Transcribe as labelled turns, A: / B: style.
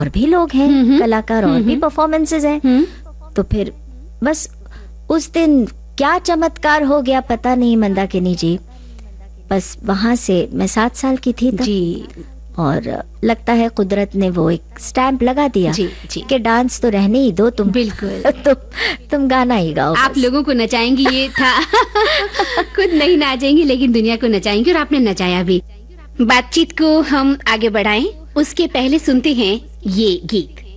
A: और भी लोग हैं कलाकार, और भी परफॉर्मेंसेज हैं। तो फिर बस उस दिन क्या चमत्कार हो गया पता नहीं मंदाकिनी जी। बस वहां से मैं 7 साल की थी तब
B: जी।
A: और लगता है कुदरत ने वो एक स्टैंप लगा दिया
B: जी, जी।
A: कि डांस तो रहने ही दो तुम।
B: बिल्कुल।
A: तुम गाना ही गाओ।
B: आप लोगों को नचाएंगी ये था। खुद नहीं नाचेंगी लेकिन दुनिया को नचाएंगी, और आपने नचाया भी। बातचीत को हम आगे बढ़ाएं उसके पहले सुनते हैं ये गीत।